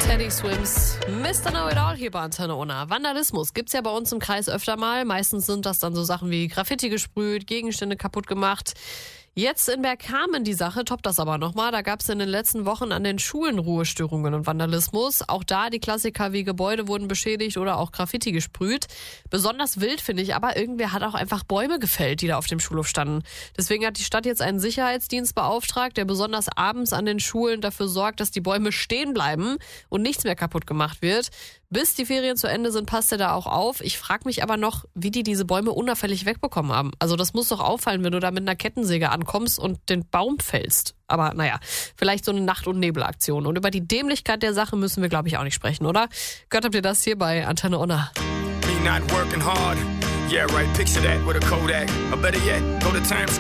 Teddy Swims, Mr. Know-It-All hier bei Antenne Unna. Vandalismus gibt's ja bei uns im Kreis öfter mal. Meistens sind das dann so Sachen wie Graffiti gesprüht, Gegenstände kaputt gemacht. Jetzt in Bergkamen die Sache, toppt das aber nochmal. Da gab es in den letzten Wochen an den Schulen Ruhestörungen und Vandalismus. Auch da die Klassiker wie Gebäude wurden beschädigt oder auch Graffiti gesprüht. Besonders wild finde ich aber, irgendwer hat auch einfach Bäume gefällt, die da auf dem Schulhof standen. Deswegen hat die Stadt jetzt einen Sicherheitsdienst beauftragt, der besonders abends an den Schulen dafür sorgt, dass die Bäume stehen bleiben und nichts mehr kaputt gemacht wird. Bis die Ferien zu Ende sind, passt er da auch auf. Ich frage mich aber noch, wie die diese Bäume unauffällig wegbekommen haben. Also das muss doch auffallen, wenn du da mit einer Kettensäge ankommst und den Baum fällst. Aber naja, vielleicht so eine Nacht- und Nebelaktion. Und über die Dämlichkeit der Sache müssen wir, glaube ich, auch nicht sprechen, oder? Gehört habt ihr das hier bei Antenne Unna. Me not working hard. Yeah, right, picture that with a Kodak. Or better yet, go to Times